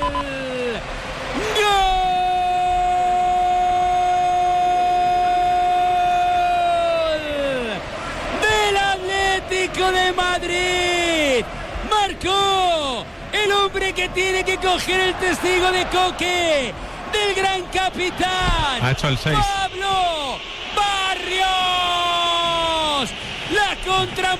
De Madrid, marcó el hombre que tiene que coger el testigo de Coque del gran capitán. Ha hecho el 6. Pablo Barrios, la contra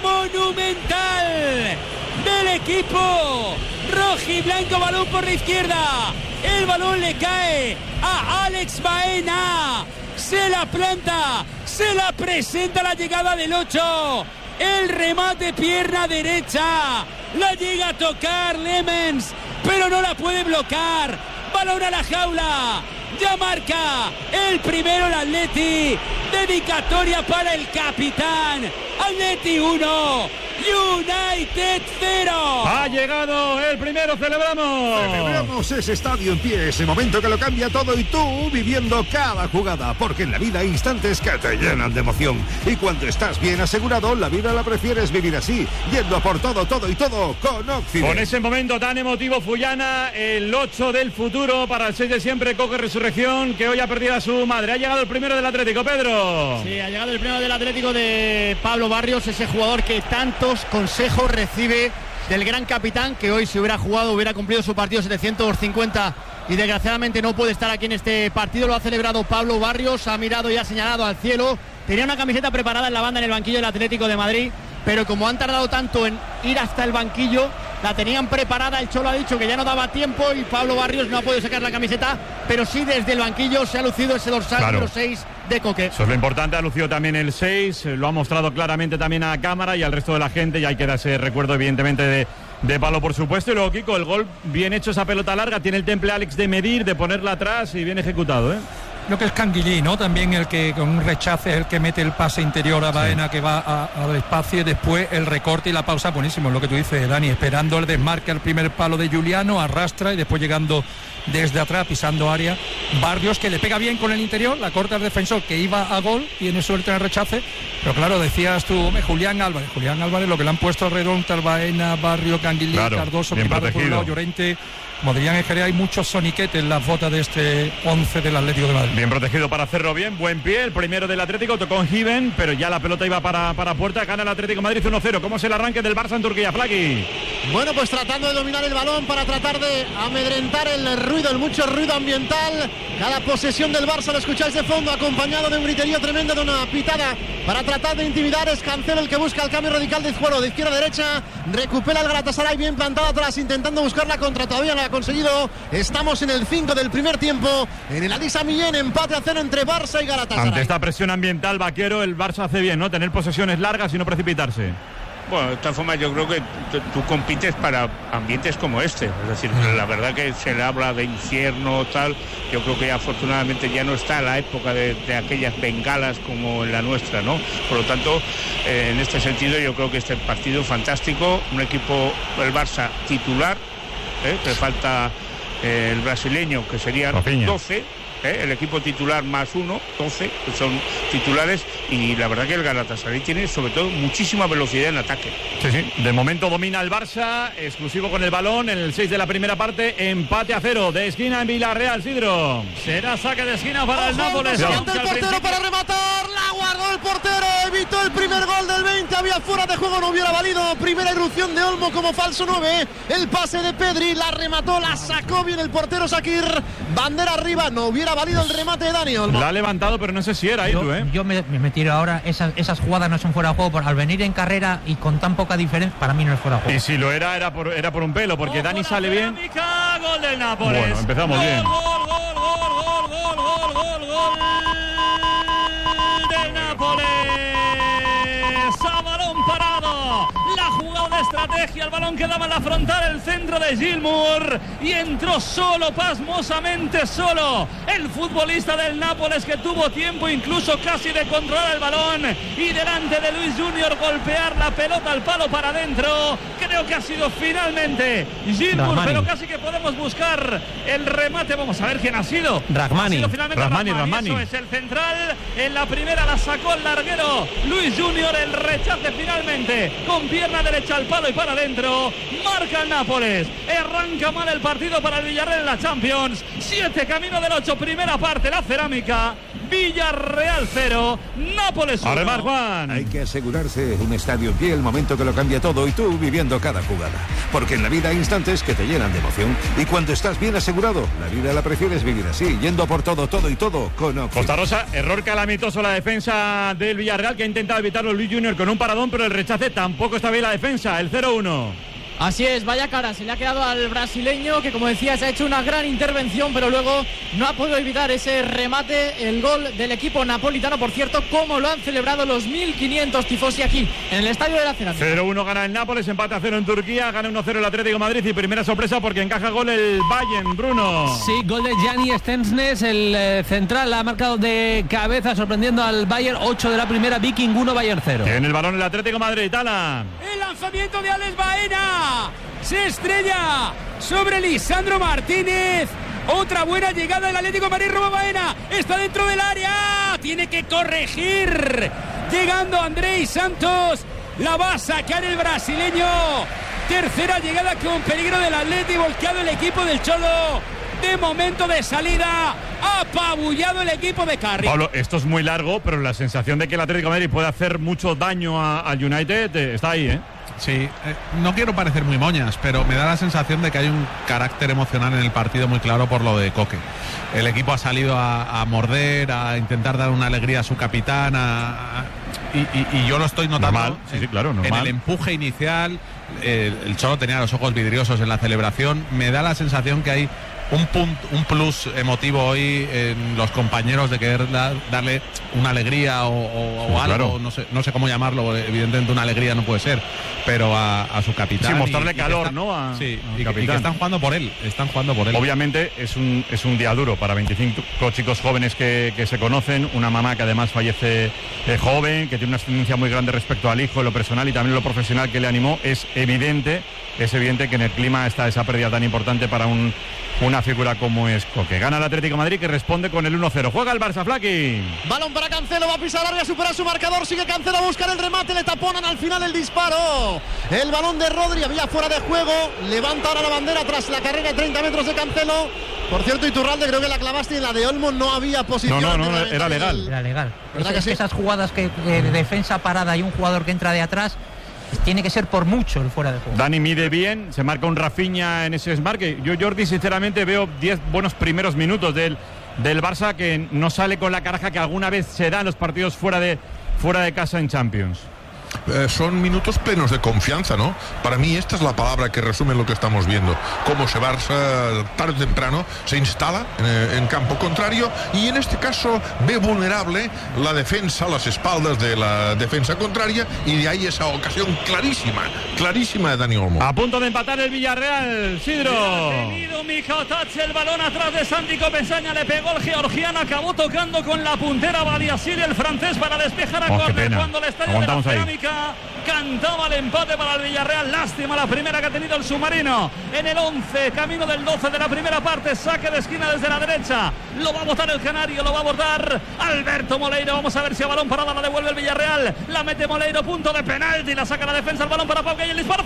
monumental del equipo rojiblanco, balón por la izquierda, el balón le cae a Alex Baena, se la planta, se la presenta la llegada del 8. El remate pierna derecha, la llega a tocar Lemens, pero no la puede bloquear. Balón a la jaula, ya marca el primero el Atleti. Dedicatoria para el capitán. Atleti 1, United 0. Ha llegado el primero, celebramos. Celebramos ese estadio en pie, ese momento que lo cambia todo y tú viviendo cada jugada, porque en la vida hay instantes que te llenan de emoción. Y cuando estás bien asegurado, la vida la prefieres vivir así, yendo a por todo, todo y todo con Occident. Con ese momento tan emotivo, Fullana, el 8 del futuro para el 6 de siempre, Coque Resurrección, que hoy ha perdido a su madre. Ha llegado el primero del Atlético, Pedro. Sí, ha llegado el primero del Atlético de Pablo Barrios, ese jugador que tantos consejos recibe del gran capitán, que hoy si hubiera jugado hubiera cumplido su partido 750 y desgraciadamente no puede estar aquí en este partido. Lo ha celebrado Pablo Barrios, ha mirado y ha señalado al cielo. Tenía una camiseta preparada en la banda en el banquillo del Atlético de Madrid, pero como han tardado tanto en ir hasta el banquillo, la tenían preparada. El Cholo ha dicho que ya no daba tiempo y Pablo Barrios no ha podido sacar la camiseta, pero sí desde el banquillo se ha lucido ese dorsal número 6 de Coque. Eso es lo importante, ha lucido también el 6, lo ha mostrado claramente también a cámara y al resto de la gente, y ahí queda ese recuerdo evidentemente de Pablo, por supuesto. Y luego, Kiko, el gol bien hecho, esa pelota larga, tiene el temple Alex de medir, de ponerla atrás y bien ejecutado, ¿eh? Lo que es Canguilí, ¿no? También el que con un rechace es el que mete el pase interior a Baena, sí, que va al espacio, y después el recorte y la pausa, buenísimo, lo que tú dices, Dani, esperando el desmarque al primer palo de Juliano, arrastra y después llegando desde atrás, pisando área. Barrios, que le pega bien con el interior, la corta el defensor, que iba a gol, tiene suerte en el rechace, pero claro, decías tú, Julián Álvarez, lo que le han puesto alrededor, tal Baena, Barrio, Canguilí, claro, Cardoso, Privado por un lado, Llorente. Como dirían en Jerez, hay muchos soniquetes en las botas de este 11 del Atlético de Madrid. Bien protegido para hacerlo bien, buen pie, el primero del Atlético, tocó en Given, pero ya la pelota iba para puerta, gana el Atlético de Madrid 1-0. ¿Cómo es el arranque del Barça en Turquía, Flaqui? Bueno, pues tratando de dominar el balón para tratar de amedrentar el ruido, el mucho ruido ambiental. Cada posesión del Barça lo escucháis de fondo, acompañado de un griterío tremendo, de una pitada para tratar de intimidar. Es Cancelo el que busca el cambio radical de juego de izquierda a derecha, recupera el Galatasaray bien plantado atrás, intentando buscar la contra, todavía no ha conseguido. Estamos en el 5 del primer tiempo, en el Alisa Millén, empate a 0 entre Barça y Galatasaray. Ante esta presión ambiental, Vaquero, el Barça hace bien, ¿no? Tener posesiones largas y no precipitarse. Bueno, de todas formas yo creo que tú compites para ambientes como este, es decir, la verdad que se le habla de infierno, tal, yo creo que afortunadamente ya no está la época de aquellas bengalas como en la nuestra, ¿no? Por lo tanto, en este sentido yo creo que este partido fantástico, un equipo, el Barça titular, que falta el brasileño, que serían 12, el equipo titular más 1, 12, que son titulares, y la verdad que el Galatasaray tiene sobre todo muchísima velocidad en ataque. Sí, sí, de momento domina el Barça, exclusivo con el balón en el 6 de la primera parte, empate a 0, de esquina en Villarreal, Sidro. Será saque de esquina para el Nápoles. Ante el portero para rematar, la guardó el portero, evitó el primer gol del 20, había fuera de juego, no hubiera valido. Primera irrupción de Olmo como falso 9, el pase de Pedri, la remató, la sacó bien el portero Shakir, bandera arriba, no hubiera valido el remate de Dani Olmo. La ha levantado, pero no sé si era ahí, Yo me tiro ahora, esas jugadas no son fuera de juego, al venir en carrera y con tan poca diferencia, para mí no es fuera de juego. Y si lo era por un pelo, porque Dani sale bien. Gol del Nápoles. Bueno, empezamos bien. Gol del Nápoles. A balón parado. La jugada de estrategia, el balón quedaba en la frontal, el centro de Gilmour, y entró solo, pasmosamente solo, el futbolista del Nápoles, que tuvo tiempo incluso casi de controlar el balón y delante de Luis Junior golpear la pelota al palo para adentro. Creo que ha sido finalmente Gilmour, pero casi que podemos buscar el remate. Vamos a ver quién ha sido. Rahmani. Eso es el central. En la primera la sacó el larguero Luis Junior, el rechace finalmente con pierna derecha al palo palo y para adentro. Marca el Nápoles. Arranca mal el partido para el Villarreal en la Champions. 7 camino del 8, primera parte, la Cerámica. Villarreal 0, Nápoles 1. Además, Juan, hay que asegurarse un estadio en pie, el momento que lo cambia todo y tú viviendo cada jugada. Porque en la vida hay instantes que te llenan de emoción y cuando estás bien asegurado, la vida la prefieres vivir así, yendo por todo y todo con Occi. Costa Rosa, error calamitoso la defensa del Villarreal, que ha intentado evitarlo Luis Junior con un paradón, pero el rechace tampoco está bien la defensa, el 0-1. Así es, vaya cara, se le ha quedado al brasileño que, como decías, ha hecho una gran intervención, pero luego no ha podido evitar ese remate, el gol del equipo napolitano, por cierto, como lo han celebrado los 1.500 tifosi aquí en el Estadio de la Cerámica. 0-1 gana el Nápoles, empate a 0 en Turquía, gana 1-0 el Atlético de Madrid y primera sorpresa porque encaja gol el Bayern, Bruno. Sí, gol de Gianni Stensnes, el central ha marcado de cabeza sorprendiendo al Bayern. 8 de la primera, Viking 1, Bayern 0. Tiene el balón el Atlético de Madrid, Tala. El lanzamiento de Alex Baena. Se estrella sobre Lisandro Martínez. Otra buena llegada del Atlético de Madrid. Roba Baena. Está dentro del área. Tiene que corregir. Llegando Andrei Santos. La va a sacar el brasileño. Tercera llegada con peligro del Atlético. Volcado el equipo del Cholo. De momento de salida. Apabullado el equipo de Carri. Pablo, esto es muy largo, pero la sensación de que el Atlético de Madrid puede hacer mucho daño al United está ahí, ¿eh? Sí, no quiero parecer muy moñas, pero me da la sensación de que hay un carácter emocional en el partido muy claro por lo de Coque. El equipo ha salido a morder, a intentar dar una alegría a su capitán, y yo lo estoy notando. Normal, sí, claro, normal. En el empuje inicial, el Cholo tenía los ojos vidriosos en la celebración. Me da la sensación que hay un plus emotivo hoy en los compañeros de querer darle una alegría o algo, claro. no sé cómo llamarlo, evidentemente una alegría no puede ser, pero a su capitán. Sí, mostrarle calor, ¿no? Sí, y que están jugando por él, Obviamente es un día duro para 25 chicos jóvenes que se conocen, una mamá que además fallece joven, que tiene una ascendencia muy grande respecto al hijo, en lo personal y también en lo profesional que le animó. Es evidente que en el clima está esa pérdida tan importante para una figura como es Coque. Gana el Atlético de Madrid, que responde con el 1-0. Juega el Barça, Flaki. Balón para Cancelo, va a pisar área, supera su marcador, sigue Cancelo a buscar el remate, le taponan al final el disparo. El balón de Rodri había fuera de juego, levanta ahora la bandera tras la carrera de 30 metros de Cancelo. Por cierto, Iturralde, creo que la clavaste y en la de Olmo no había posición. No, era legal. Era legal. ¿Verdad que sí? Esas jugadas que de defensa parada y un jugador que entra de atrás, tiene que ser por mucho el fuera de juego. Dani mide bien, se marca un Rafinha en ese desmarque. Yo, Jordi, sinceramente veo 10 buenos primeros minutos del Barça, que no sale con la caraja que alguna vez se da en los partidos fuera de casa en Champions. Son minutos plenos de confianza, ¿no? Para mí esta es la palabra que resume lo que estamos viendo. Cómo ese Barça tarde o temprano se instala en campo contrario y en este caso ve vulnerable la defensa, las espaldas de la defensa contraria, y de ahí esa ocasión clarísima de Dani Olmo. A punto de empatar el Villarreal, Sidro. Ha tenido Mijatovic el balón atrás de Santi Copesaña, le pegó el georgiano, acabó tocando con la puntera Badiashile, el francés, para despejar a córner cuando le está Aguantamos de la ahí. Cerámica. Cantaba el empate para el Villarreal. Lástima la primera que ha tenido el submarino. En el 11, camino del 12 de la primera parte. Saque de esquina desde la derecha. Lo va a botar el canario, lo va a botar Alberto Moleiro. Vamos a ver si a balón parada la devuelve el Villarreal. La mete Moleiro, punto de penalti. La saca la defensa, el balón para Pau Gay. El disparo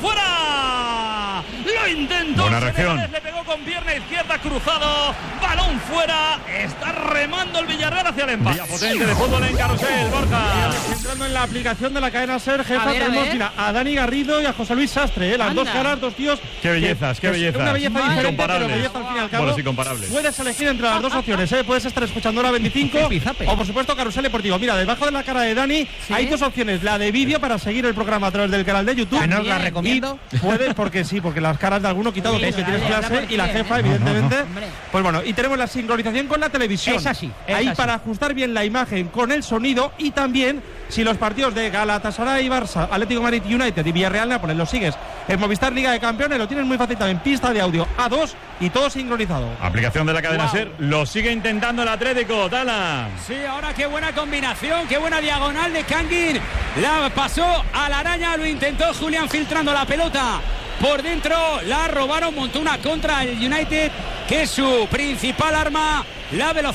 fuera. Lo intentó. Buena reacción. Le pegó con pierna izquierda, cruzado. Balón fuera. Está remando el Villarreal hacia el empate. Día potente de fútbol en Carrusel, Borja. Entrando en la aplicación de la cadena SER, jefa, A ver. mira, a Dani Garrido y a José Luis Sastre, las Anda. dos caras, dos tíos. Qué bellezas, qué bellezas. Una belleza diferente, pero Incomparables. belleza al fin y al cabo. Bueno, sí, comparables. Puedes elegir entre las dos opciones, ¿eh? Puedes estar escuchando la 25 o, por supuesto, Carrusel Deportivo. Mira, debajo de la cara de Dani hay dos opciones. La de vídeo para seguir el programa a través del canal de YouTube. ¿No os la recomiendo? Y puedes, porque sí, porque las caras de alguno quitado Sí, porque tienes ya, clase ya, y la ya, jefa, ya. evidentemente. Hombre. Pues bueno, y tenemos la sincronización con la televisión. Es así, Ahí así. para ajustar bien la imagen con el sonido, y también si los partidos de Galatasaray, Barça, Atlético de Madrid, United y Villarreal, Nápoles los sigues en Movistar Liga de Campeones, lo tienes muy fácil también, pista de audio A2 y todo sincronizado. Aplicación de la cadena Wow. SER, lo sigue intentando el Atlético, Tala. Sí, ahora qué buena combinación, qué buena diagonal de Kangin. La pasó a la araña, lo intentó Julián filtrando la pelota por dentro, la robaron, montó una contra el United, que es su principal arma, la velocidad.